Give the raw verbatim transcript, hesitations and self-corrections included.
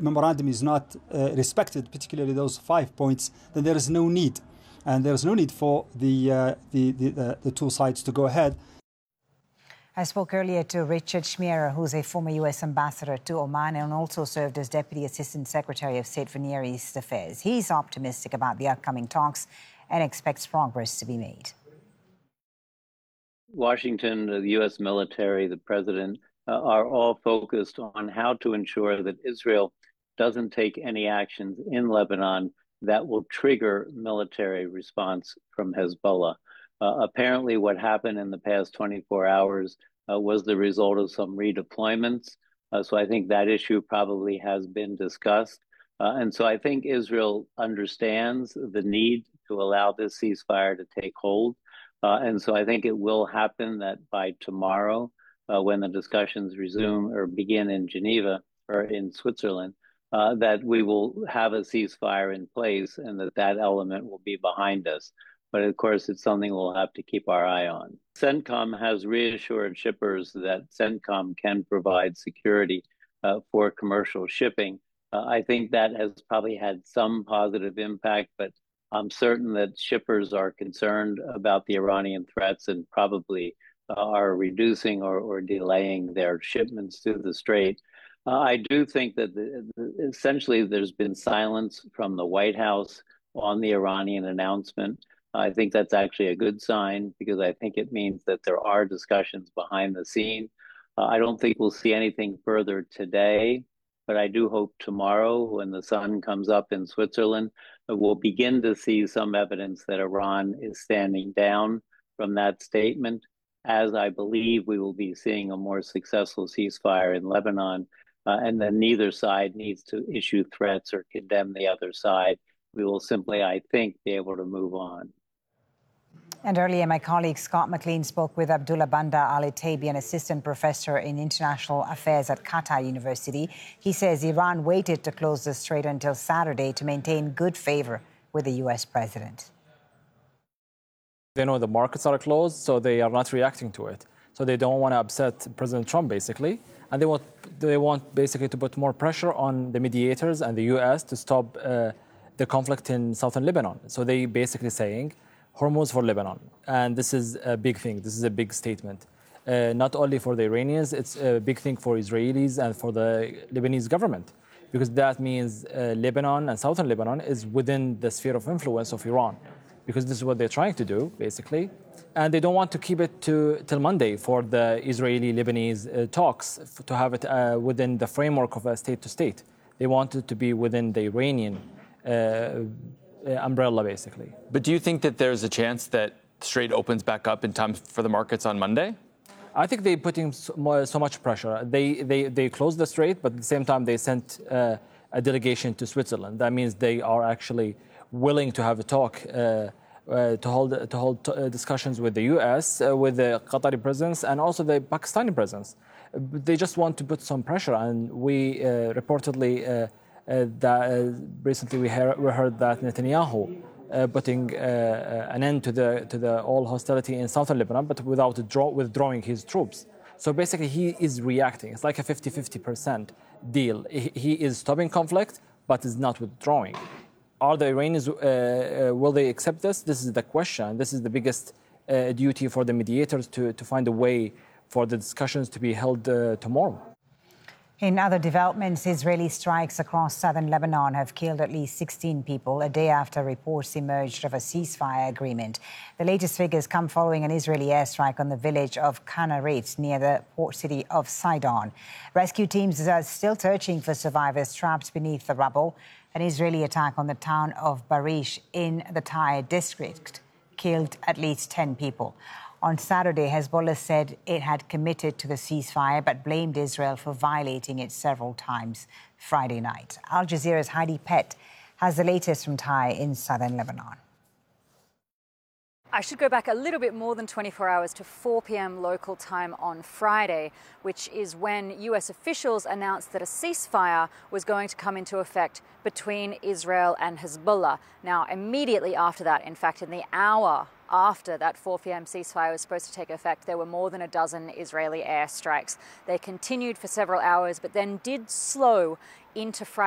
memorandum is not uh, respected, particularly those five points, then there is no need. And there is no need for the, uh, the, the, the, the two sides to go ahead. I spoke earlier to Richard Schmierer, who's a former U S ambassador to Oman and also served as Deputy Assistant Secretary of State for Near East Affairs. He's optimistic about the upcoming talks and expects progress to be made. Washington, the U S military, the president uh, are all focused on how to ensure that Israel doesn't take any actions in Lebanon that will trigger military response from Hezbollah. Uh, apparently, what happened in the past twenty-four hours uh, was the result of some redeployments. Uh, so I think that issue probably has been discussed. Uh, and so I think Israel understands the need to allow this ceasefire to take hold. Uh, and so I think it will happen that by tomorrow, uh, when the discussions resume or begin in Geneva or in Switzerland, uh, that we will have a ceasefire in place and that that element will be behind us. But of course, it's something we'll have to keep our eye on. CENTCOM has reassured shippers that CENTCOM can provide security uh, for commercial shipping. Uh, I think that has probably had some positive impact, but I'm certain that shippers are concerned about the Iranian threats and probably uh, are reducing or, or delaying their shipments through the Strait. Uh, I do think that the, the, essentially there's been silence from the White House on the Iranian announcement. I think that's actually a good sign because I think it means that there are discussions behind the scene. Uh, I don't think we'll see anything further today, but I do hope tomorrow when the sun comes up in Switzerland, we'll begin to see some evidence that Iran is standing down from that statement, as I believe we will be seeing a more successful ceasefire in Lebanon, uh, and then neither side needs to issue threats or condemn the other side. We will simply, I think, be able to move on. And earlier, my colleague Scott McLean spoke with Abdullah Banda Ali Taibi, an assistant professor in international affairs at Qatar University. He says Iran waited to close the strait until Saturday to maintain good favor with the U S president. They know the markets are closed, so they are not reacting to it. So they don't want to upset President Trump, basically. And they want, they want basically to put more pressure on the mediators and the U S to stop uh, the conflict in southern Lebanon. So they basically saying, Hormuz for Lebanon. And this is a big thing. This is a big statement. Uh, not only for the Iranians, it's a big thing for Israelis and for the Lebanese government, because that means uh, Lebanon and southern Lebanon is within the sphere of influence of Iran, because this is what they're trying to do, basically. And they don't want to keep it to till Monday for the Israeli-Lebanese uh, talks, f- to have it uh, within the framework of a state-to-state. They want it to be within the Iranian uh, umbrella, basically. But do you think that there's a chance that Strait opens back up in time for the markets on Monday? I think they're putting so, so much pressure. They, they, they closed the Strait, but at the same time, they sent uh, a delegation to Switzerland. That means they are actually willing to have a talk, uh, uh, to hold, to hold t- uh, discussions with the U S, uh, with the Qatari presence, and also the Pakistani presence. They just want to put some pressure, and we uh, reportedly uh, Uh, that, uh, recently we, hear, we heard that Netanyahu uh, putting uh, uh, an end to the to the all hostility in southern Lebanon, but without draw, withdrawing his troops. So basically, he is reacting. It's like a fifty-fifty percent deal. He, he is stopping conflict, but is not withdrawing. Are the Iranians, uh, uh, will they accept this? This is the question. This is the biggest uh, duty for the mediators to, to find a way for the discussions to be held uh, tomorrow. In other developments, Israeli strikes across southern Lebanon have killed at least sixteen people a day after reports emerged of a ceasefire agreement. The latest figures come following an Israeli airstrike on the village of Kanarit near the port city of Sidon. Rescue teams are still searching for survivors trapped beneath the rubble. An Israeli attack on the town of Barish in the Tyre district killed at least ten people. On Saturday, Hezbollah said it had committed to the ceasefire but blamed Israel for violating it several times Friday night. Al Jazeera's Heidi Pett has the latest from Tyre in southern Lebanon. I should go back a little bit more than twenty-four hours to four p.m. local time on Friday, which is when U S officials announced that a ceasefire was going to come into effect between Israel and Hezbollah. Now, immediately after that, in fact, in the hour after that four p.m. ceasefire was supposed to take effect, there were more than a dozen Israeli airstrikes. They continued for several hours, but then did slow into Friday.